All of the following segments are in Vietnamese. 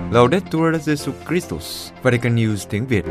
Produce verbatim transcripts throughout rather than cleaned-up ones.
Laudetur Jesus Christus, Vatican News tiếng Việt.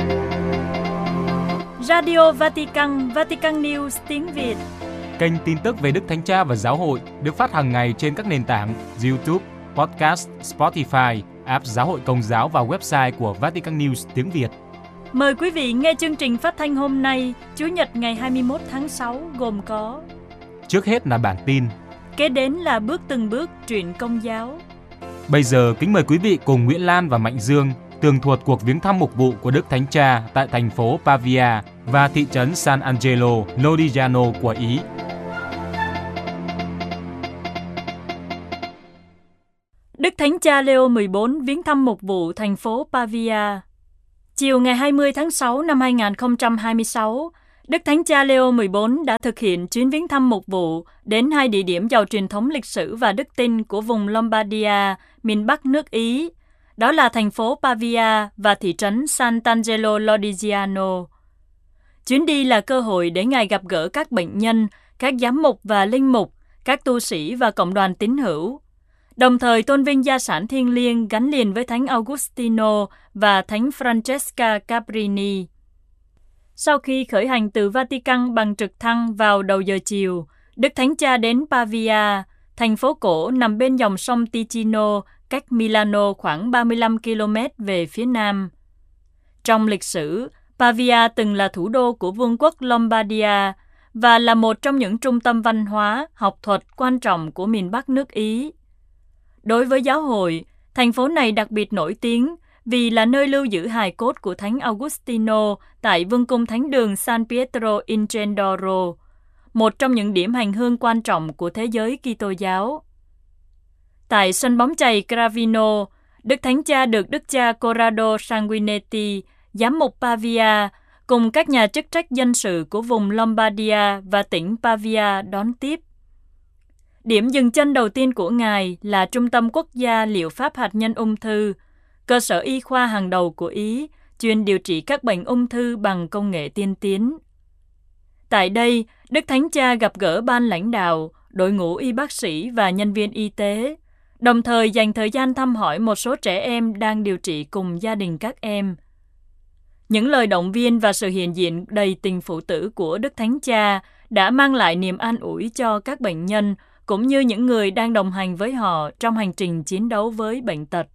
Radio Vatican, Vatican News tiếng Việt. Kênh tin tức về Đức Thánh Cha và Giáo hội được phát hàng ngày trên các nền tảng YouTube, Podcast, Spotify, app Giáo hội Công giáo và website của Vatican News tiếng Việt. Mời quý vị nghe chương trình phát thanh hôm nay, Chủ nhật ngày hai mươi mốt tháng sáu gồm có: Trước hết là bản tin. Kế đến là bước từng bước truyện Công giáo. Bây giờ kính mời quý vị cùng Nguyễn Lan và Mạnh Dương tường thuật cuộc viếng thăm mục vụ của Đức Thánh Cha tại thành phố Pavia và thị trấn San Angelo Lodigiano của Ý. Đức Thánh Cha Leo mười bốn viếng thăm mục vụ thành phố Pavia. Chiều ngày hai mươi tháng sáu năm hai nghìn không trăm hai mươi sáu, Đức Thánh Cha Leo mười bốn đã thực hiện chuyến viếng thăm mục vụ đến hai địa điểm giàu truyền thống lịch sử và đức tin của vùng Lombardia, miền Bắc nước Ý, đó là thành phố Pavia và thị trấn Sant'Angelo Lodigiano. Chuyến đi là cơ hội để Ngài gặp gỡ các bệnh nhân, các giám mục và linh mục, các tu sĩ và cộng đoàn tín hữu, đồng thời tôn vinh gia sản thiêng liêng gắn liền với Thánh Augustino và Thánh Francesca Cabrini. Sau khi khởi hành từ Vatican bằng trực thăng vào đầu giờ chiều, Đức Thánh Cha đến Pavia, thành phố cổ nằm bên dòng sông Ticino, cách Milano khoảng ba mươi lăm ki lô mét về phía nam. Trong lịch sử, Pavia từng là thủ đô của Vương quốc Lombardia và là một trong những trung tâm văn hóa, học thuật quan trọng của miền Bắc nước Ý. Đối với giáo hội, thành phố này đặc biệt nổi tiếng vì là nơi lưu giữ hài cốt của Thánh Augustino tại Vương cung Thánh đường San Pietro in Cendoro, một trong những điểm hành hương quan trọng của thế giới Kitô giáo. Tại sân bóng chày Gravino, Đức Thánh Cha được Đức cha Corrado Sanguinetti, giám mục Pavia, cùng các nhà chức trách dân sự của vùng Lombardia và tỉnh Pavia đón tiếp. Điểm dừng chân đầu tiên của Ngài là Trung tâm Quốc gia Liệu pháp hạt nhân ung thư, cơ sở y khoa hàng đầu của Ý, chuyên điều trị các bệnh ung thư bằng công nghệ tiên tiến. Tại đây, Đức Thánh Cha gặp gỡ ban lãnh đạo, đội ngũ y bác sĩ và nhân viên y tế, đồng thời dành thời gian thăm hỏi một số trẻ em đang điều trị cùng gia đình các em. Những lời động viên và sự hiện diện đầy tình phụ tử của Đức Thánh Cha đã mang lại niềm an ủi cho các bệnh nhân cũng như những người đang đồng hành với họ trong hành trình chiến đấu với bệnh tật.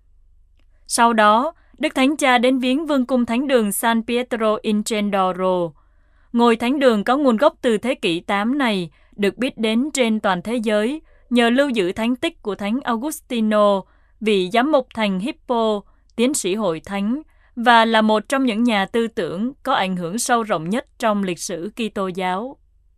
Sau đó, Đức Thánh Cha đến viếng Vương cung Thánh đường San Pietro in Cendoro. Ngôi thánh đường có nguồn gốc từ thế kỷ tám này được biết đến trên toàn thế giới nhờ lưu giữ thánh tích của Thánh Augustino, vị giám mục thành Hippo, tiến sĩ hội thánh, và là một trong những nhà tư tưởng có ảnh hưởng sâu rộng nhất trong lịch sử Kitô giáo.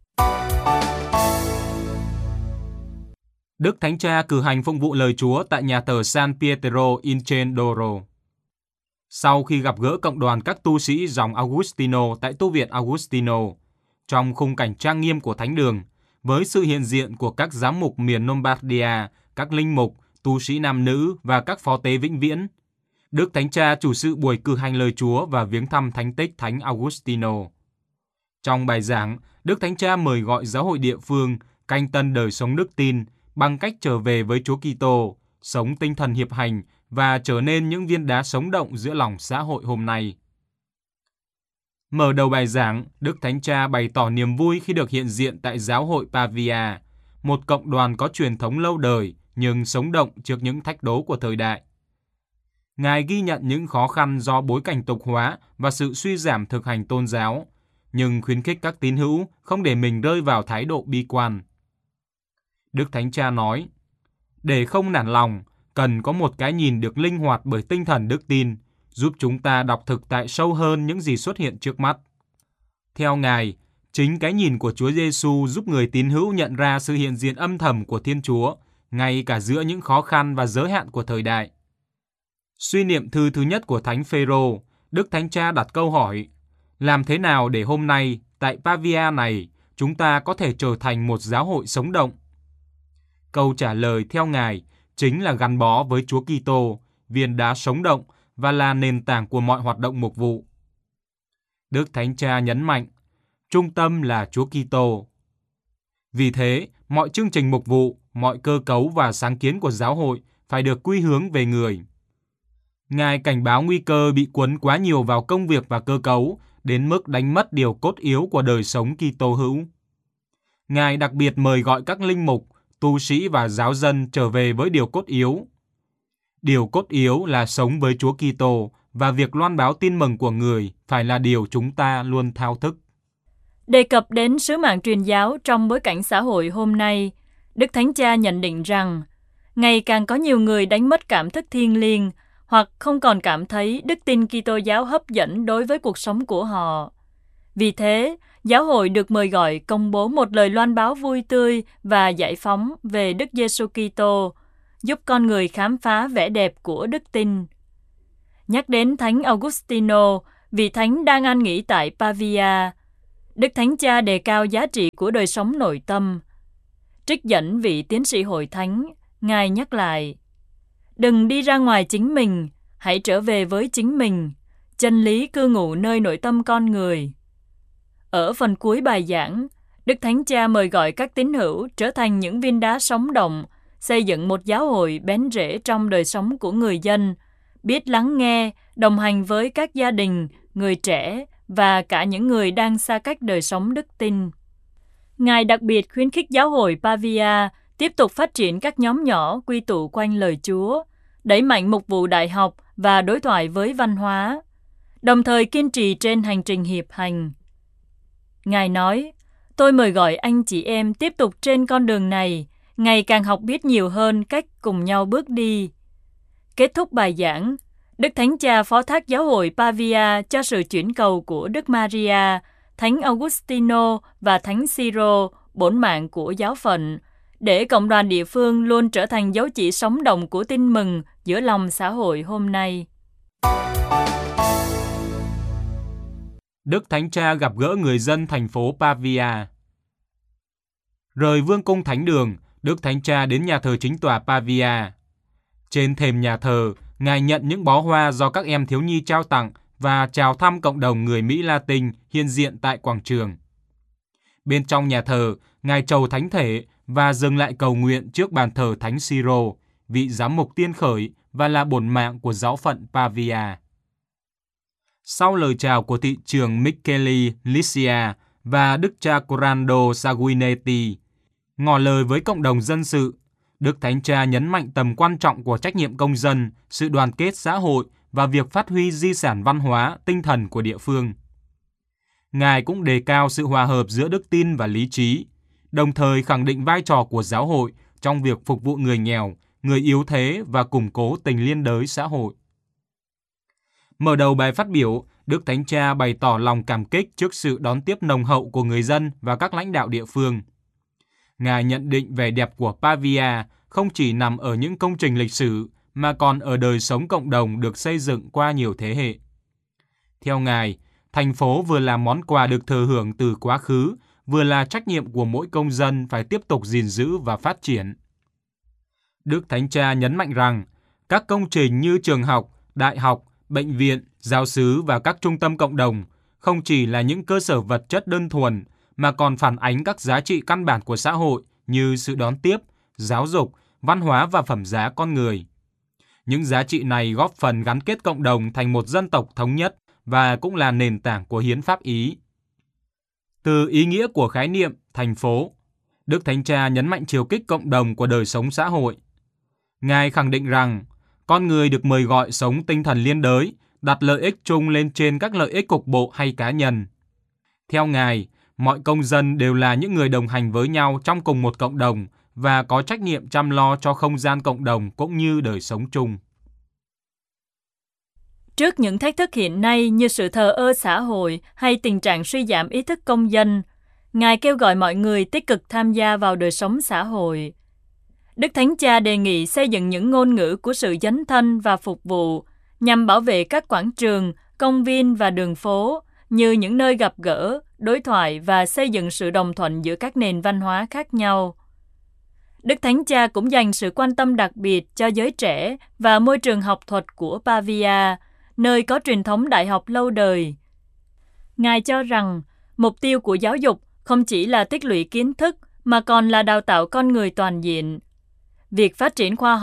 Đức Thánh Cha cử hành phụng vụ lời Chúa tại nhà thờ San Pietro in Cendoro. Sau khi gặp gỡ cộng đoàn các tu sĩ dòng Augustino tại tu viện Augustino, trong khung cảnh trang nghiêm của thánh đường, với sự hiện diện của các giám mục miền Lombardia, các linh mục, tu sĩ nam nữ và các phó tế vĩnh viễn, Đức Thánh Cha chủ sự buổi cử hành lời Chúa và viếng thăm thánh tích Thánh Augustino. Trong bài giảng, Đức Thánh Cha mời gọi giáo hội địa phương canh tân đời sống đức tin bằng cách trở về với Chúa Kitô, sống tinh thần hiệp hành và trở nên những viên đá sống động giữa lòng xã hội hôm nay. Mở đầu bài giảng, Đức Thánh Cha bày tỏ niềm vui khi được hiện diện tại giáo hội Pavia, một cộng đoàn có truyền thống lâu đời nhưng sống động trước những thách đố của thời đại. Ngài ghi nhận những khó khăn do bối cảnh tục hóa và sự suy giảm thực hành tôn giáo, nhưng khuyến khích các tín hữu không để mình rơi vào thái độ bi quan. Đức Thánh Cha nói, để không nản lòng, cần có một cái nhìn được linh hoạt bởi tinh thần đức tin, giúp chúng ta đọc thực tại sâu hơn những gì xuất hiện trước mắt. Theo Ngài, chính cái nhìn của Chúa Giêsu giúp người tín hữu nhận ra sự hiện diện âm thầm của Thiên Chúa, ngay cả giữa những khó khăn và giới hạn của thời đại. Suy niệm thư thứ nhất của Thánh Phêrô, Đức Thánh Cha đặt câu hỏi, làm thế nào để hôm nay, tại Pavia này, chúng ta có thể trở thành một giáo hội sống động? Câu trả lời theo Ngài chính là gắn bó với Chúa Kitô, viên đá sống động và là nền tảng của mọi hoạt động mục vụ. Đức Thánh Cha nhấn mạnh, trung tâm là Chúa Kitô. Vì thế, mọi chương trình mục vụ, mọi cơ cấu và sáng kiến của giáo hội phải được quy hướng về người. Ngài cảnh báo nguy cơ bị cuốn quá nhiều vào công việc và cơ cấu, đến mức đánh mất điều cốt yếu của đời sống Kitô hữu. Ngài đặc biệt mời gọi các linh mục, tu sĩ và giáo dân trở về với điều cốt yếu. Điều cốt yếu là sống với Chúa Kitô, và việc loan báo tin mừng của Người phải là điều chúng ta luôn thao thức. Đề cập đến sứ mạng truyền giáo trong bối cảnh xã hội hôm nay, Đức Thánh Cha nhận định rằng ngày càng có nhiều người đánh mất cảm thức thiêng liêng hoặc không còn cảm thấy đức tin Kitô giáo hấp dẫn đối với cuộc sống của họ. Vì thế, giáo hội được mời gọi công bố một lời loan báo vui tươi và giải phóng về Đức Giêsu Kitô, giúp con người khám phá vẻ đẹp của đức tin. Nhắc đến Thánh Augustino, vị thánh đang an nghỉ tại Pavia, Đức Thánh Cha đề cao giá trị của đời sống nội tâm. Trích dẫn vị tiến sĩ hội thánh, Ngài nhắc lại: đừng đi ra ngoài chính mình, hãy trở về với chính mình. Chân lý cư ngụ nơi nội tâm con người. Ở phần cuối bài giảng, Đức Thánh Cha mời gọi các tín hữu trở thành những viên đá sống động, xây dựng một giáo hội bén rễ trong đời sống của người dân, biết lắng nghe, đồng hành với các gia đình, người trẻ và cả những người đang xa cách đời sống đức tin. Ngài đặc biệt khuyến khích giáo hội Pavia tiếp tục phát triển các nhóm nhỏ quy tụ quanh lời Chúa, đẩy mạnh mục vụ đại học và đối thoại với văn hóa, đồng thời kiên trì trên hành trình hiệp hành. Ngài nói: tôi mời gọi anh chị em tiếp tục trên con đường này, ngày càng học biết nhiều hơn cách cùng nhau bước đi. Kết thúc bài giảng, Đức Thánh Cha phó thác giáo hội Pavia cho sự chuyển cầu của Đức Maria, Thánh Augustino và Thánh Siro, bổn mạng của giáo phận, để cộng đoàn địa phương luôn trở thành dấu chỉ sống động của tin mừng giữa lòng xã hội hôm nay. Đức Thánh Cha gặp gỡ người dân thành phố Pavia. Rời vương cung thánh đường, Đức Thánh Cha đến nhà thờ chính tòa Pavia. Trên thềm nhà thờ, Ngài nhận những bó hoa do các em thiếu nhi trao tặng và chào thăm cộng đồng người Mỹ Latin hiện diện tại quảng trường. Bên trong nhà thờ, Ngài trầu thánh thể và dừng lại cầu nguyện trước bàn thờ Thánh Siro, vị giám mục tiên khởi và là bổn mạng của giáo phận Pavia. Sau lời chào của thị trưởng Michele Licia và Đức cha Corrado Sanguinetti, ngỏ lời với cộng đồng dân sự, Đức Thánh Cha nhấn mạnh tầm quan trọng của trách nhiệm công dân, sự đoàn kết xã hội và việc phát huy di sản văn hóa, tinh thần của địa phương. Ngài cũng đề cao sự hòa hợp giữa đức tin và lý trí, đồng thời khẳng định vai trò của giáo hội trong việc phục vụ người nghèo, người yếu thế và củng cố tình liên đới xã hội. Mở đầu bài phát biểu, Đức Thánh Cha bày tỏ lòng cảm kích trước sự đón tiếp nồng hậu của người dân và các lãnh đạo địa phương. Ngài nhận định vẻ đẹp của Pavia không chỉ nằm ở những công trình lịch sử mà còn ở đời sống cộng đồng được xây dựng qua nhiều thế hệ. Theo Ngài, thành phố vừa là món quà được thừa hưởng từ quá khứ, vừa là trách nhiệm của mỗi công dân phải tiếp tục gìn giữ và phát triển. Đức Thánh Cha nhấn mạnh rằng, các công trình như trường học, đại học, bệnh viện, giáo xứ và các trung tâm cộng đồng không chỉ là những cơ sở vật chất đơn thuần, mà còn phản ánh các giá trị căn bản của xã hội như sự đón tiếp, giáo dục, văn hóa và phẩm giá con người. Những giá trị này góp phần gắn kết cộng đồng thành một dân tộc thống nhất và cũng là nền tảng của hiến pháp Ý. Từ ý nghĩa của khái niệm thành phố, Đức Thánh Cha nhấn mạnh chiều kích cộng đồng của đời sống xã hội. Ngài khẳng định rằng, con người được mời gọi sống tinh thần liên đới, đặt lợi ích chung lên trên các lợi ích cục bộ hay cá nhân. Theo Ngài, mọi công dân đều là những người đồng hành với nhau trong cùng một cộng đồng và có trách nhiệm chăm lo cho không gian cộng đồng cũng như đời sống chung. Trước những thách thức hiện nay như sự thờ ơ xã hội hay tình trạng suy giảm ý thức công dân, Ngài kêu gọi mọi người tích cực tham gia vào đời sống xã hội. Đức Thánh Cha đề nghị xây dựng những ngôn ngữ của sự dấn thân và phục vụ nhằm bảo vệ các quảng trường, công viên và đường phố như những nơi gặp gỡ, đối thoại và xây dựng sự đồng thuận giữa các nền văn hóa khác nhau. Đức Thánh Cha cũng dành sự quan tâm đặc biệt cho giới trẻ và môi trường học thuật của Pavia, nơi có truyền thống đại học lâu đời. Ngài cho rằng, mục tiêu của giáo dục không chỉ là tích lũy kiến thức mà còn là đào tạo con người toàn diện. Việc phát triển khoa học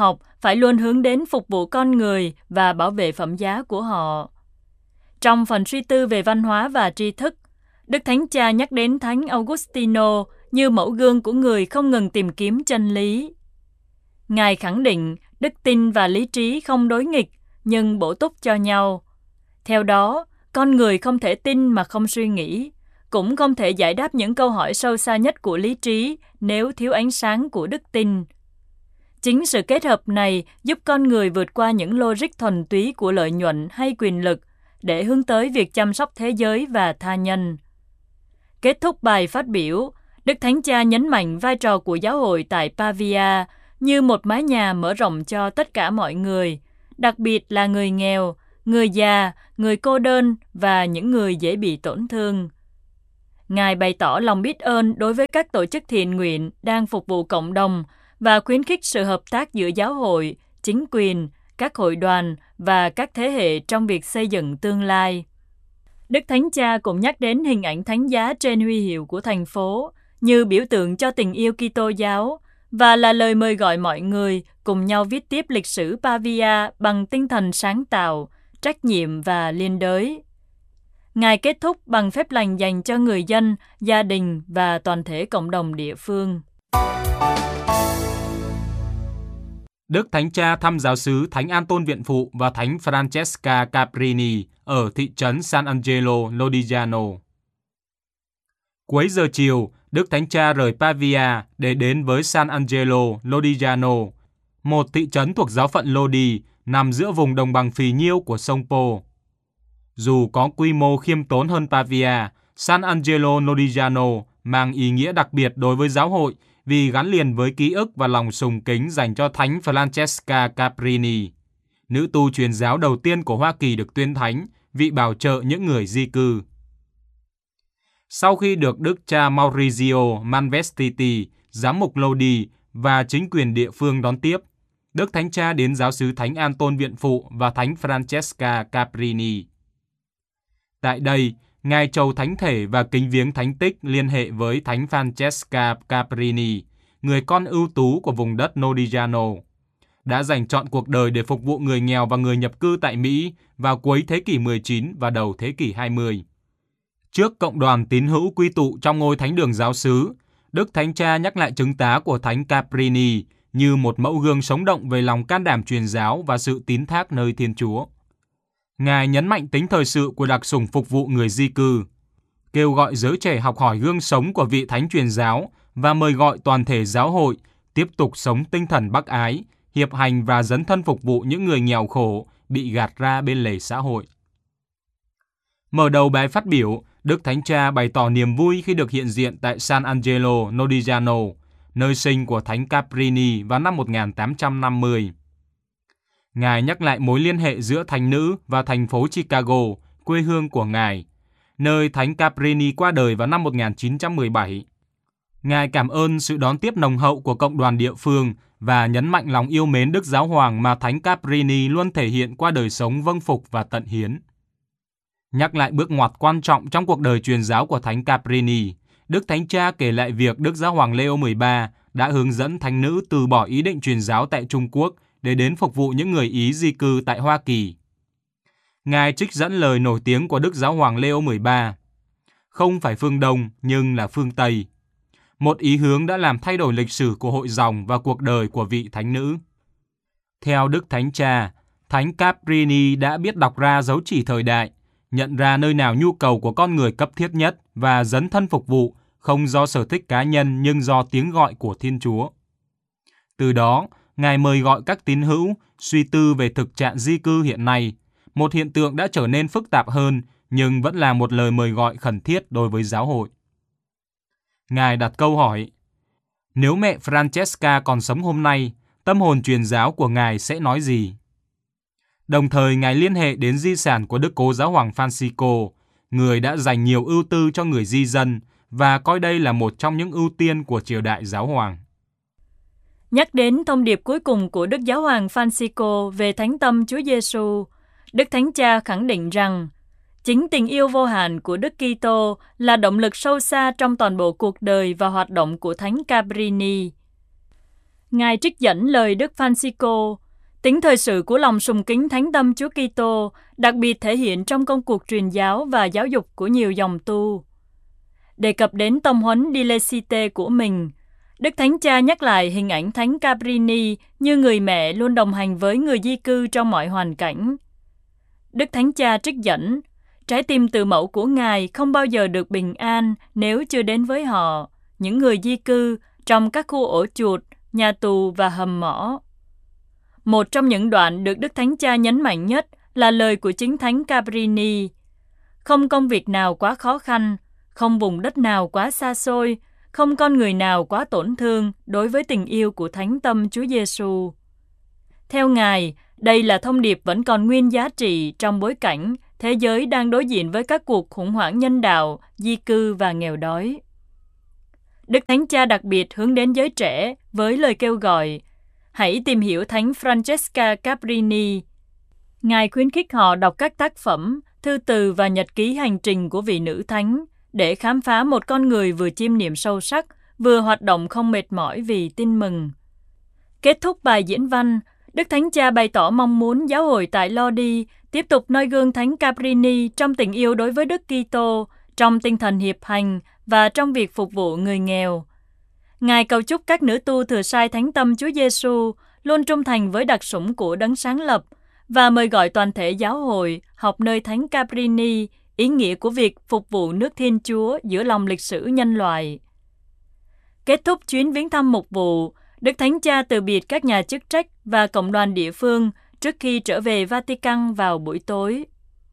phải luôn hướng đến phục vụ con người và bảo vệ phẩm giá của họ. Trong phần suy tư về văn hóa và tri thức, Đức Thánh Cha nhắc đến Thánh Augustino như mẫu gương của người không ngừng tìm kiếm chân lý. Ngài khẳng định đức tin và lý trí không đối nghịch, nhưng bổ túc cho nhau. Theo đó, con người không thể tin mà không suy nghĩ, cũng không thể giải đáp những câu hỏi sâu xa nhất của lý trí nếu thiếu ánh sáng của đức tin. Chính sự kết hợp này giúp con người vượt qua những logic thuần túy của lợi nhuận hay quyền lực để hướng tới việc chăm sóc thế giới và tha nhân. Kết thúc bài phát biểu, Đức Thánh Cha nhấn mạnh vai trò của giáo hội tại Pavia như một mái nhà mở rộng cho tất cả mọi người, đặc biệt là người nghèo, người già, người cô đơn và những người dễ bị tổn thương. Ngài bày tỏ lòng biết ơn đối với các tổ chức thiện nguyện đang phục vụ cộng đồng và khuyến khích sự hợp tác giữa giáo hội, chính quyền, các hội đoàn và các thế hệ trong việc xây dựng tương lai. Đức Thánh Cha cũng nhắc đến hình ảnh thánh giá trên huy hiệu của thành phố như biểu tượng cho tình yêu Kitô giáo và là lời mời gọi mọi người cùng nhau viết tiếp lịch sử Pavia bằng tinh thần sáng tạo, trách nhiệm và liên đới. Ngài kết thúc bằng phép lành dành cho người dân, gia đình và toàn thể cộng đồng địa phương. Đức Thánh Cha thăm giáo xứ Thánh Anton Viện Phụ và Thánh Francesca Caprini ở thị trấn San Angelo Lodigiano. Cuối giờ chiều, Đức Thánh Cha rời Pavia để đến với San Angelo Lodigiano, một thị trấn thuộc giáo phận Lodi nằm giữa vùng đồng bằng phì nhiêu của sông Po. Dù có quy mô khiêm tốn hơn Pavia, San Angelo Lodigiano mang ý nghĩa đặc biệt đối với giáo hội vì gắn liền với ký ức và lòng sùng kính dành cho Thánh Francesca Caprini, nữ tu truyền giáo đầu tiên của Hoa Kỳ được tuyên thánh, vị bảo trợ những người di cư. Sau khi được Đức cha Maurizio Manvestiti, giám mục Lodi và chính quyền địa phương đón tiếp, Đức Thánh Cha đến giáo xứ Thánh Anton Viện Phụ và Thánh Francesca Caprini. Tại đây, Ngài chầu thánh thể và kính viếng thánh tích liên hệ với Thánh Francesca Caprini, người con ưu tú của vùng đất Lodigiano, đã dành trọn cuộc đời để phục vụ người nghèo và người nhập cư tại Mỹ vào cuối thế kỷ mười chín và đầu thế kỷ hai mươi. Trước cộng đoàn tín hữu quy tụ trong ngôi thánh đường giáo xứ, Đức Thánh Cha nhắc lại chứng tá của Thánh Caprini như một mẫu gương sống động về lòng can đảm truyền giáo và sự tín thác nơi Thiên Chúa. Ngài nhấn mạnh tính thời sự của đặc sủng phục vụ người di cư, kêu gọi giới trẻ học hỏi gương sống của vị thánh truyền giáo và mời gọi toàn thể giáo hội tiếp tục sống tinh thần bác ái, hiệp hành và dấn thân phục vụ những người nghèo khổ bị gạt ra bên lề xã hội. Mở đầu bài phát biểu, Đức Thánh Cha bày tỏ niềm vui khi được hiện diện tại San Angelo Lodigiano, nơi sinh của Thánh Caprini vào năm một nghìn tám trăm năm mươi. Ngài nhắc lại mối liên hệ giữa thánh nữ và thành phố Chicago, quê hương của Ngài, nơi Thánh Caprini qua đời vào năm một nghìn chín trăm mười bảy. Ngài cảm ơn sự đón tiếp nồng hậu của cộng đoàn địa phương và nhấn mạnh lòng yêu mến Đức Giáo Hoàng mà Thánh Caprini luôn thể hiện qua đời sống vâng phục và tận hiến. Nhắc lại bước ngoặt quan trọng trong cuộc đời truyền giáo của Thánh Caprini, Đức Thánh Cha kể lại việc Đức Giáo Hoàng Leo mười ba đã hướng dẫn thánh nữ từ bỏ ý định truyền giáo tại Trung Quốc để đến phục vụ những người Ý di cư tại Hoa Kỳ. Ngài trích dẫn lời nổi tiếng của Đức Giáo Hoàng Leo mười ba, không phải phương Đông nhưng là phương Tây, một ý hướng đã làm thay đổi lịch sử của hội dòng và cuộc đời của vị thánh nữ. Theo Đức Thánh Cha, Thánh Caprini đã biết đọc ra dấu chỉ thời đại, nhận ra nơi nào nhu cầu của con người cấp thiết nhất và dấn thân phục vụ, không do sở thích cá nhân nhưng do tiếng gọi của Thiên Chúa. Từ đó, Ngài mời gọi các tín hữu suy tư về thực trạng di cư hiện nay, một hiện tượng đã trở nên phức tạp hơn nhưng vẫn là một lời mời gọi khẩn thiết đối với giáo hội. Ngài đặt câu hỏi, nếu mẹ Francesca còn sống hôm nay, tâm hồn truyền giáo của Ngài sẽ nói gì? Đồng thời, Ngài liên hệ đến di sản của Đức Cố Giáo Hoàng Francisco, người đã dành nhiều ưu tư cho người di dân và coi đây là một trong những ưu tiên của triều đại giáo hoàng. Nhắc đến thông điệp cuối cùng của Đức Giáo Hoàng Francisco về Thánh Tâm Chúa Giêsu, Đức Thánh Cha khẳng định rằng chính tình yêu vô hạn của Đức Kitô là động lực sâu xa trong toàn bộ cuộc đời và hoạt động của Thánh Caprini. Ngài trích dẫn lời Đức Francisco, Tính thời sự của lòng sùng kính thánh tâm Chúa Kitô đặc biệt thể hiện trong công cuộc truyền giáo và giáo dục của nhiều dòng tu. Đề cập đến tông huấn Dilecite của mình, Đức Thánh Cha nhắc lại hình ảnh Thánh Cabrini như người mẹ luôn đồng hành với người di cư trong mọi hoàn cảnh. Đức Thánh Cha trích dẫn, trái tim từ mẫu của Ngài không bao giờ được bình an nếu chưa đến với họ, những người di cư trong các khu ổ chuột, nhà tù và hầm mỏ. Một trong những đoạn được Đức Thánh Cha nhấn mạnh nhất là lời của chính Thánh Cabrini. Không công việc nào quá khó khăn, không vùng đất nào quá xa xôi, không con người nào quá tổn thương đối với tình yêu của Thánh tâm Chúa Giêsu. Theo Ngài, đây là thông điệp vẫn còn nguyên giá trị trong bối cảnh thế giới đang đối diện với các cuộc khủng hoảng nhân đạo, di cư và nghèo đói. Đức Thánh Cha đặc biệt hướng đến giới trẻ với lời kêu gọi hãy tìm hiểu Thánh Francesca Cabrini. Ngài khuyến khích họ đọc các tác phẩm, thư từ và nhật ký hành trình của vị nữ thánh để khám phá một con người vừa chiêm niệm sâu sắc, vừa hoạt động không mệt mỏi vì tin mừng. Kết thúc bài diễn văn, Đức Thánh Cha bày tỏ mong muốn giáo hội tại Lodi tiếp tục noi gương Thánh Cabrini trong tình yêu đối với Đức Kitô, trong tinh thần hiệp hành và trong việc phục vụ người nghèo. Ngài cầu chúc các nữ tu thừa sai Thánh tâm Chúa Giêsu luôn trung thành với đặc sủng của Đấng sáng lập và mời gọi toàn thể giáo hội học nơi Thánh Cabrini ý nghĩa của việc phục vụ nước Thiên Chúa giữa lòng lịch sử nhân loại. Kết thúc chuyến viếng thăm mục vụ, Đức Thánh Cha từ biệt các nhà chức trách và cộng đoàn địa phương trước khi trở về Vatican vào buổi tối.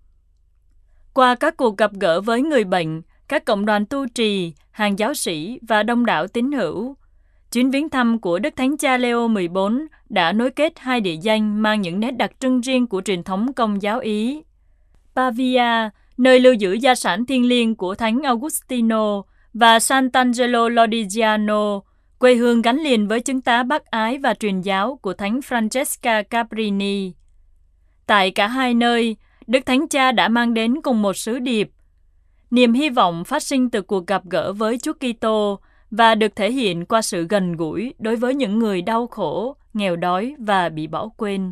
Qua các cuộc gặp gỡ với người bệnh, các cộng đoàn tu trì, hàng giáo sĩ và đông đảo tín hữu, chuyến viếng thăm của Đức Thánh Cha Leo mười bốn đã nối kết hai địa danh mang những nét đặc trưng riêng của truyền thống Công giáo Ý. Pavia, nơi lưu giữ gia sản thiêng liêng của Thánh Augustino, và Sant'Angelo Lodigiano, quê hương gắn liền với chứng tá bác ái và truyền giáo của Thánh Francesca Cabrini. Tại cả hai nơi, Đức Thánh Cha đã mang đến cùng một sứ điệp, niềm hy vọng phát sinh từ cuộc gặp gỡ với Chúa Kitô và được thể hiện qua sự gần gũi đối với những người đau khổ, nghèo đói và bị bỏ quên.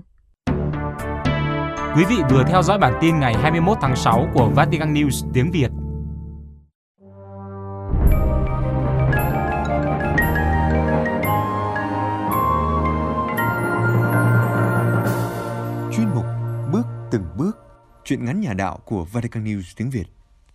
Quý vị vừa theo dõi bản tin ngày hai mươi mốt tháng sáu của Vatican News tiếng Việt. Chuyên mục Bước từng bước, truyện ngắn nhà đạo của Vatican News tiếng Việt.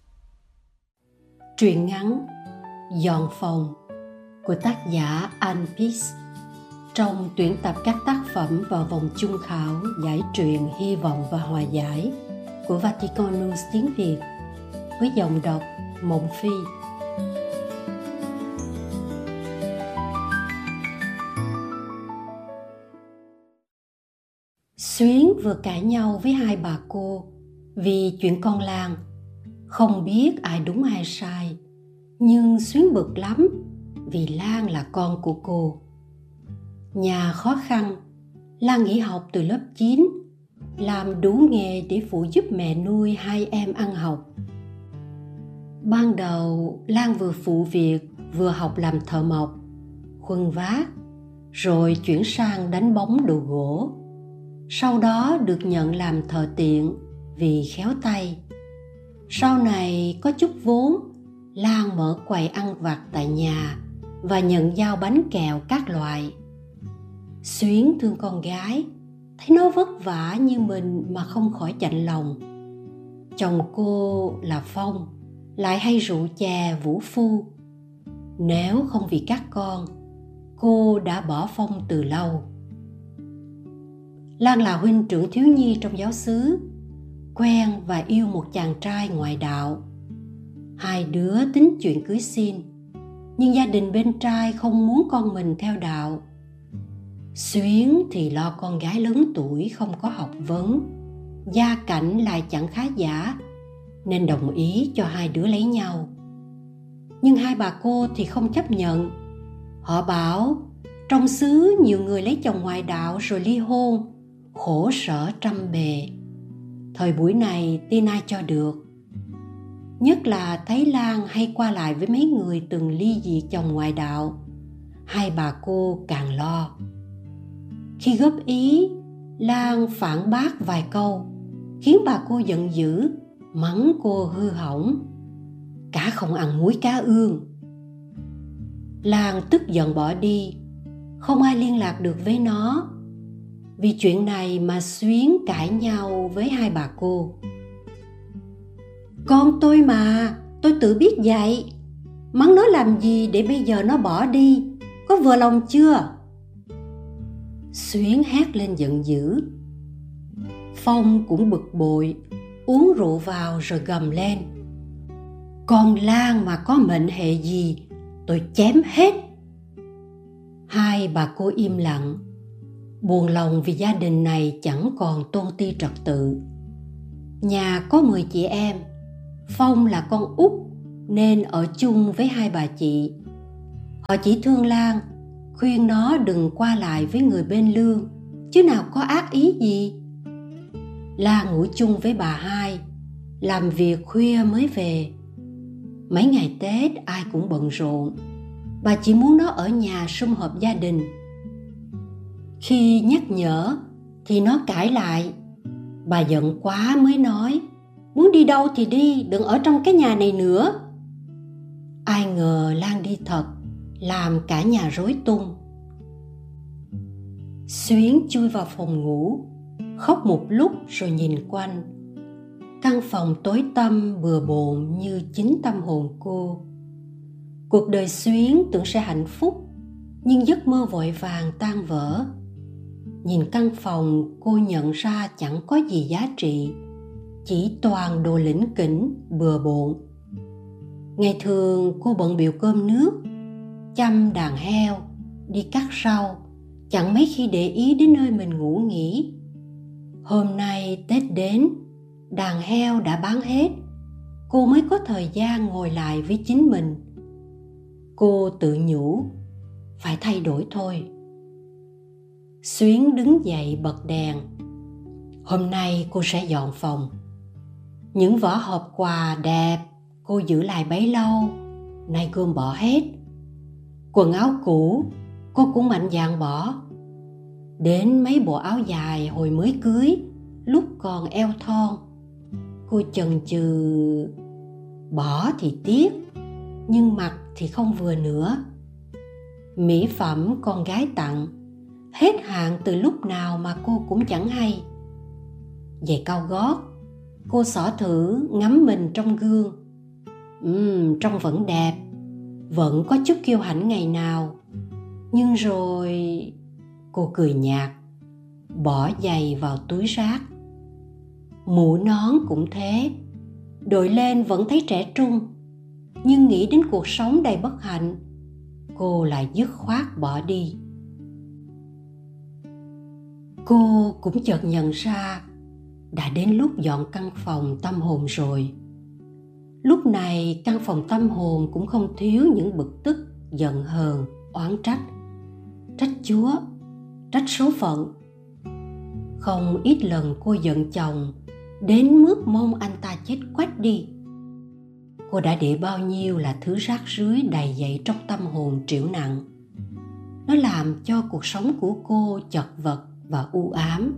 Truyện ngắn Dọn phòng của tác giả Ann Peace trong tuyển tập các tác phẩm vào vòng chung khảo giải truyện Hy vọng và Hòa giải của Vatican News tiếng Việt với giọng đọc Mộng Phi. Xuyến vừa cãi nhau với hai bà cô vì chuyện con Lan. Không biết ai đúng ai sai, nhưng Xuyến bực lắm vì Lan là con của cô. Nhà khó khăn, Lan nghỉ học từ lớp chín, làm đủ nghề để phụ giúp mẹ nuôi hai em ăn học. Ban đầu Lan vừa phụ việc vừa học làm thợ mộc, khuân vác, rồi chuyển sang đánh bóng đồ gỗ. Sau đó được nhận làm thợ tiện vì khéo tay. Sau này có chút vốn, Lan mở quầy ăn vặt tại nhà và nhận giao bánh kẹo các loại. Xuyến thương con gái, thấy nó vất vả như mình mà không khỏi chạnh lòng. Chồng cô là Phong, lại hay rượu chè vũ phu. Nếu không vì các con, cô đã bỏ Phong từ lâu. Lan là huynh trưởng thiếu nhi trong giáo xứ, quen và yêu một chàng trai ngoại đạo. Hai đứa tính chuyện cưới xin, nhưng gia đình bên trai không muốn con mình theo đạo. Xuyến thì lo con gái lớn tuổi không có học vấn, gia cảnh lại chẳng khá giả, nên đồng ý cho hai đứa lấy nhau. Nhưng hai bà cô thì không chấp nhận. Họ bảo trong xứ nhiều người lấy chồng ngoại đạo rồi ly hôn, khổ sở trăm bề. Thời buổi này tin ai cho được. Nhất là thấy Lan hay qua lại với mấy người từng ly dị chồng ngoại đạo, hai bà cô càng lo. Khi góp ý, Lan phản bác vài câu, khiến bà cô giận dữ, mắng cô hư hỏng. Cá không ăn muối cá ương. Lan tức giận bỏ đi, không ai liên lạc được với nó. Vì chuyện này mà Xuyến cãi nhau với hai bà cô. Con tôi mà, tôi tự biết vậy. Mắng nó làm gì để bây giờ nó bỏ đi, có vừa lòng chưa? Xuyến hét lên giận dữ. Phong cũng bực bội, uống rượu vào rồi gầm lên. Con Lan mà có mệnh hệ gì, tôi chém hết. Hai bà cô im lặng, buồn lòng vì gia đình này chẳng còn tôn ti trật tự. Nhà có mười chị em, Phong là con út nên ở chung với hai bà chị. Họ chỉ thương Lan, khuyên nó đừng qua lại với người bên lương, chứ nào có ác ý gì. Lan ngủ chung với bà hai, làm việc khuya mới về. Mấy ngày Tết ai cũng bận rộn, bà chỉ muốn nó ở nhà sum họp gia đình. Khi nhắc nhở thì nó cãi lại. Bà giận quá mới nói, muốn đi đâu thì đi, đừng ở trong cái nhà này nữa. Ai ngờ Lan đi thật, làm cả nhà rối tung. Xuyến chui vào phòng ngủ, khóc một lúc rồi nhìn quanh. Căn phòng tối tăm bừa bộn như chính tâm hồn cô. Cuộc đời Xuyến tưởng sẽ hạnh phúc, nhưng giấc mơ vội vàng tan vỡ. Nhìn căn phòng, cô nhận ra chẳng có gì giá trị, chỉ toàn đồ lỉnh kỉnh, bừa bộn. Ngày thường cô bận bịu cơm nước, chăm đàn heo, đi cắt rau, chẳng mấy khi để ý đến nơi mình ngủ nghỉ. Hôm nay Tết đến, đàn heo đã bán hết, cô mới có thời gian ngồi lại với chính mình. Cô tự nhủ, phải thay đổi thôi. Xuyến đứng dậy bật đèn. Hôm nay cô sẽ dọn phòng. Những vỏ hộp quà đẹp cô giữ lại bấy lâu, nay gom bỏ hết. Quần áo cũ cô cũng mạnh dạn bỏ. Đến mấy bộ áo dài hồi mới cưới, lúc còn eo thon, cô chần chừ. Bỏ thì tiếc, nhưng mặc thì không vừa nữa. Mỹ phẩm con gái tặng, hết hạn từ lúc nào mà cô cũng chẳng hay. Giày cao gót, cô xỏ thử ngắm mình trong gương. Ừm, trông vẫn đẹp, vẫn có chút kiêu hãnh ngày nào. Nhưng rồi cô cười nhạt, bỏ giày vào túi rác. Mũ nón cũng thế, đội lên vẫn thấy trẻ trung, nhưng nghĩ đến cuộc sống đầy bất hạnh, cô lại dứt khoát bỏ đi. Cô cũng chợt nhận ra đã đến lúc dọn căn phòng tâm hồn rồi. Lúc này căn phòng tâm hồn cũng không thiếu những bực tức, giận hờn, oán trách. Trách Chúa, trách số phận. Không ít lần cô giận chồng đến mức mong anh ta chết quách đi. Cô đã để bao nhiêu là thứ rác rưới đầy dậy trong tâm hồn trĩu nặng. Nó làm cho cuộc sống của cô chật vật và u ám.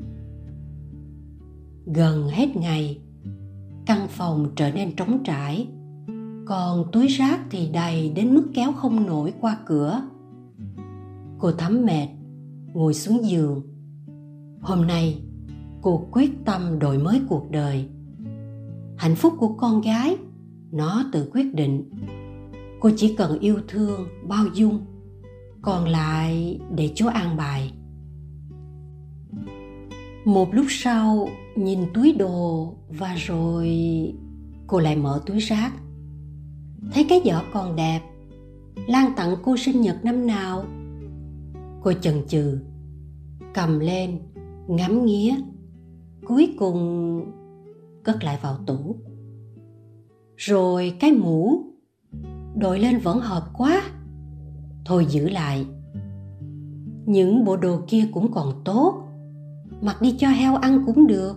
Gần hết ngày, căn phòng trở nên trống trải, còn túi rác thì đầy đến mức kéo không nổi qua cửa. Cô thấm mệt, ngồi xuống giường. Hôm nay, cô quyết tâm đổi mới cuộc đời. Hạnh phúc của con gái, nó tự quyết định. Cô chỉ cần yêu thương, bao dung, còn lại để Chúa an bài. Một lúc sau, nhìn túi đồ và rồi cô lại mở túi rác. Thấy cái giỏ còn đẹp, Lan tặng cô sinh nhật năm nào. Cô chần chừ, cầm lên, ngắm nghía, cuối cùng cất lại vào tủ. Rồi cái mũ, đội lên vẫn hợp quá, thôi giữ lại. Những bộ đồ kia cũng còn tốt, mặc đi cho heo ăn cũng được.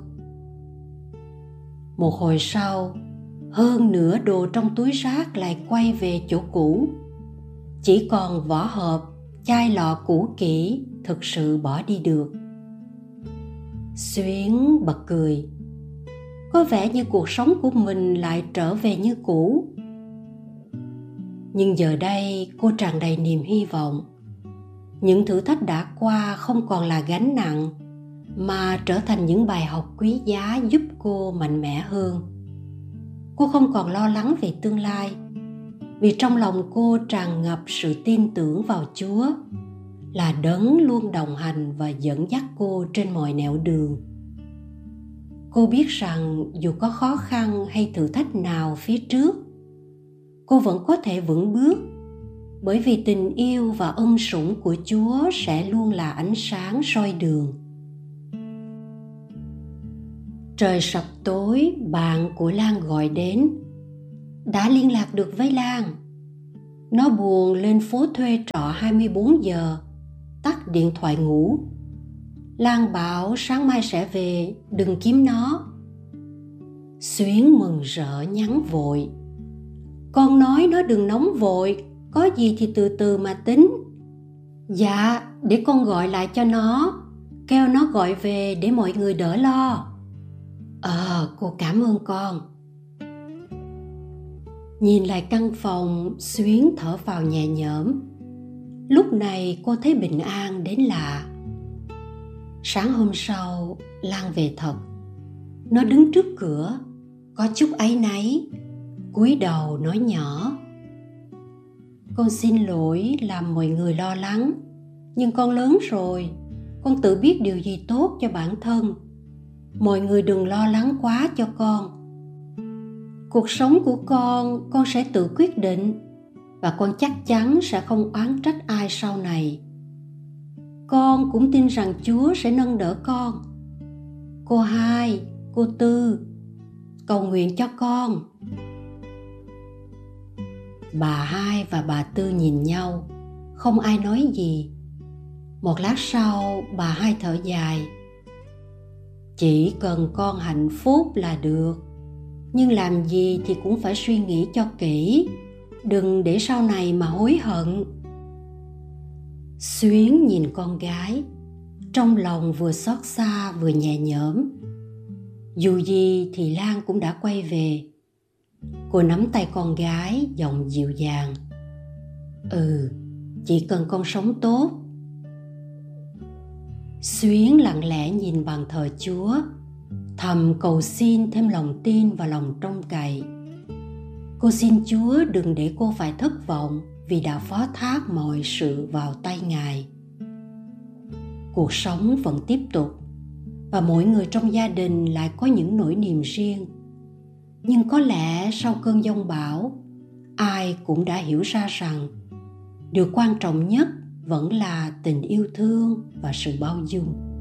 Một hồi sau, hơn nửa đồ trong túi rác lại quay về chỗ cũ. Chỉ còn vỏ hộp, chai lọ cũ kỹ thực sự bỏ đi được. Xuyến bật cười. Có vẻ như cuộc sống của mình lại trở về như cũ. Nhưng giờ đây cô tràn đầy niềm hy vọng. Những thử thách đã qua không còn là gánh nặng, mà trở thành những bài học quý giá giúp cô mạnh mẽ hơn. Cô không còn lo lắng về tương lai, vì trong lòng cô tràn ngập sự tin tưởng vào Chúa, là đấng luôn đồng hành và dẫn dắt cô trên mọi nẻo đường. Cô biết rằng dù có khó khăn hay thử thách nào phía trước, cô vẫn có thể vững bước, bởi vì tình yêu và ân sủng của Chúa sẽ luôn là ánh sáng soi đường. Trời sập tối, bạn của Lan gọi đến. Đã liên lạc được với Lan. Nó buồn lên phố thuê trọ hai mươi bốn giờ, tắt điện thoại ngủ. Lan bảo sáng mai sẽ về, đừng kiếm nó. Xuyến mừng rỡ nhắn vội. Con nói nó đừng nóng vội, có gì thì từ từ mà tính. Dạ, để con gọi lại cho nó, kêu nó gọi về để mọi người đỡ lo. Ờ, cô cảm ơn con. Nhìn lại căn phòng, Xuyến thở vào nhẹ nhõm. Lúc này cô thấy bình an đến lạ. Sáng hôm sau, Lan về thật. Nó đứng trước cửa, có chút áy náy, cúi đầu nói nhỏ. Con xin lỗi làm mọi người lo lắng, nhưng con lớn rồi, con tự biết điều gì tốt cho bản thân. Mọi người đừng lo lắng quá cho con. Cuộc sống của con, con sẽ tự quyết định, và con chắc chắn sẽ không oán trách ai sau này. Con cũng tin rằng Chúa sẽ nâng đỡ con. Cô Hai, cô Tư, cầu nguyện cho con. Bà Hai và bà Tư nhìn nhau, không ai nói gì. Một lát sau, bà Hai thở dài. Chỉ cần con hạnh phúc là được, nhưng làm gì thì cũng phải suy nghĩ cho kỹ, đừng để sau này mà hối hận. Xuyến nhìn con gái, trong lòng vừa xót xa vừa nhẹ nhõm. Dù gì thì Lan cũng đã quay về. Cô nắm tay con gái, giọng dịu dàng. Ừ, chỉ cần con sống tốt. Xuyến lặng lẽ nhìn bàn thờ Chúa, thầm cầu xin thêm lòng tin và lòng trông cậy. Cô xin Chúa đừng để cô phải thất vọng vì đã phó thác mọi sự vào tay Ngài. Cuộc sống vẫn tiếp tục, và mỗi người trong gia đình lại có những nỗi niềm riêng. Nhưng có lẽ sau cơn giông bão, ai cũng đã hiểu ra rằng điều quan trọng nhất vẫn là tình yêu thương và sự bao dung.